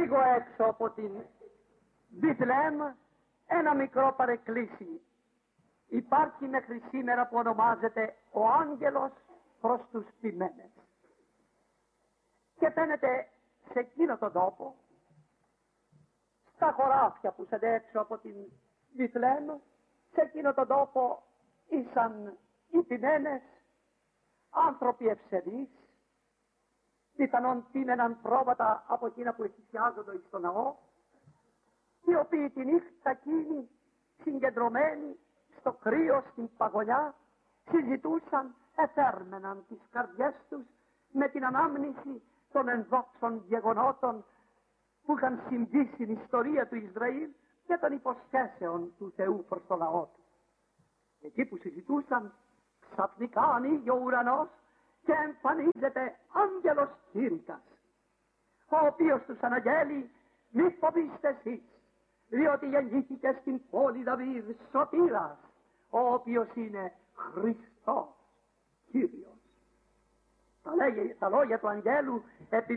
λίγο έξω από την Βιθλεέμ ένα μικρό παρεκκλήσι. Υπάρχει μέχρι σήμερα που ονομάζεται ο άγγελος προς τους ποιμένες. Και φαίνεται σε εκείνο τον τόπο, στα χωράφια που είναι έξω από την Βιθλεέμ, σε εκείνο τον τόπο ήσαν οι ποιμένες, άνθρωποι ευσεβείς, πιθανόν πίναιναν πρόβατα από εκείνα που εκκλησιάζονται στο ναό, οι οποίοι τη νύχτα εκείνη συγκεντρωμένοι στο κρύο, στην παγωνιά, συζητούσαν, εθέρμεναν τις καρδιές τους με την ανάμνηση των ενδόξων γεγονότων που είχαν συμβεί στην ιστορία του Ισραήλ και των υποσχέσεων του Θεού προς το λαό του. Εκεί που συζητούσαν, ξαφνικά ανοίγει ο ουρανός και εμφανίζεται άγγελος Κήρυκας, ο οποίος τους αναγγέλει: μη φοβήστε εσείς, διότι γεννήθηκε στην πόλη Δαβίδ σωτήρας, ο οποίος είναι Χριστός Κύριος. Τα λόγια του αγγέλου